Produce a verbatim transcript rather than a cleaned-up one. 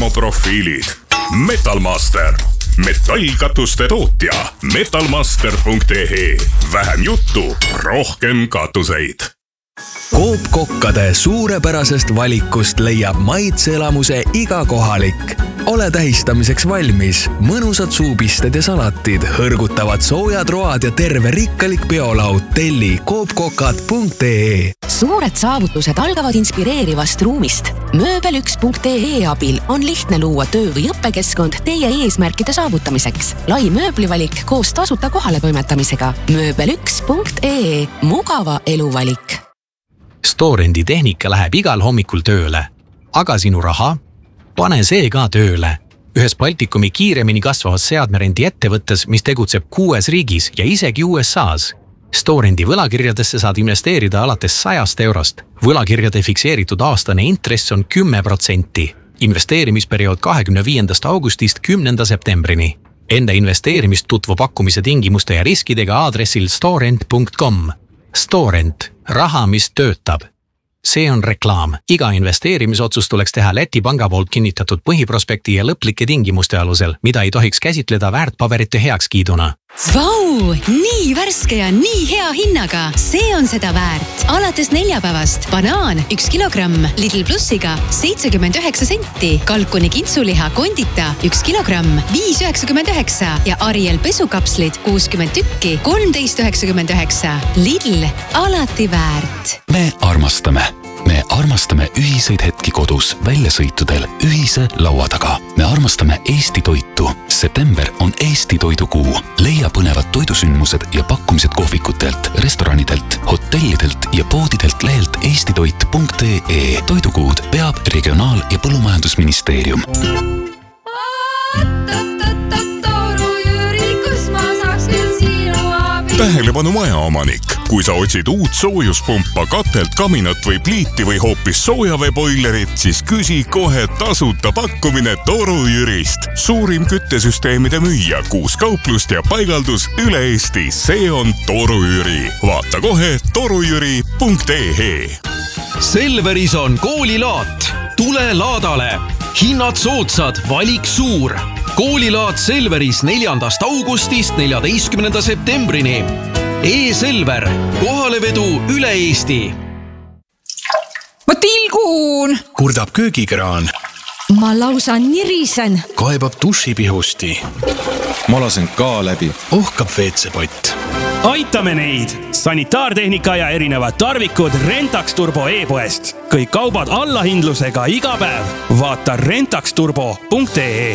termoprofiilid. Metalmaster. Metallkatuste tootja. metalmaster punkt ee. Vähem juttu, rohkem katuseid. Coop kokkade suurepärasest valikust leiab maitseelamuse iga kohalik. Ole tähistamiseks valmis. Mõnusad suupisted ja salatid, hõrgutavad soojad road ja terve rikkalik peolaud. Telli coop kokad punkt ee. Suured saavutused algavad inspireerivast ruumist. mööbel üks punkt ee abil on lihtne luua töö- või õppekeskkond teie eesmärkide saavutamiseks. Lai mööblivalik koos tasuta kohale toimetamisega. mööbel üks punkt ee. Mugava eluvalik. Storendi tehnika läheb igal hommikul tööle. Aga sinu raha? Pane see ka tööle. Ühes Baltikumi kiiremini kasvavas seadmerendi ettevõttes, mis tegutseb kuues riigis ja isegi U S A's. Storendi võlakirjadesse saad investeerida alates sajast eurost. Võlakirjade fikseeritud aastane intress on kümme protsenti. Investeerimisperiood kahekümne viiendast augustist kümnenda septembrini. Enda investeerimist tutvu pakkumise tingimuste ja riskidega aadressil storent punkt com. Storent. Raha, mis töötab. See on reklaam. Iga investeerimisotsus tuleks teha Läti panga poolt kinnitatud põhiprospekti ja lõplike tingimuste alusel, mida ei tohiks käsitleda väärtpaberite heakskiiduna. Vau! Nii värske ja nii hea hinnaga. See on seda väärt. Alates neljapäevast banaan üks kilogramm Lidl Plussiga seitsekümmend üheksa senti. Kalkuni kintsuliha kondita üks kilogramm viis üheksakümmend üheksa ja Ariel pesukapslid kuuskümmend tükki kolmteist üheksakümmend üheksa. Lidl, alati väärt. Me armastame. Me armastame ühiseid hetki kodus, väljasõitudel, ühise laua taga. Me armastame Eesti toitu. September on Eesti toidukuu. Leia põnevad toidusündmused ja pakkumised kohvikutelt, restoranidelt, hotellidelt ja poodidelt lehelt eestitoit punkt ee. Toidukuud peab Regionaal- ja Põllumajandusministeerium. Tähelepanu majaomanik. Kui sa otsid uut soojuspumpa, katelt, kaminat või pliiti või hoopis soojaveeboilerit, siis küsi kohe tasuta pakkumine Toru Jürist. Suurim küttesüsteemide müüja, kuus kauplust ja paigaldus üle Eesti. See on Toru Jüri. Vaata kohe torujüri punkt ee. Selveris on koolilaat. Tule laadale. Hinnad soodsad, valik suur. Koolilaat Selveris neljandast augustist neljateistkümnenda septembrini. E-Selver, kohalevedu üle Eesti. Ma tilgun! Kurdab köögikraan. Ma lausa nirisen. Kaebab dušipihusti. Ma lasen ka läbi. Ohkab veetsepott. Aitame neid! Sanitaartehnika ja erinevad tarvikud Rentax Turbo e-poest. Kõik kaubad allahindlusega iga päev. Vaata rentax turbo punkt ee.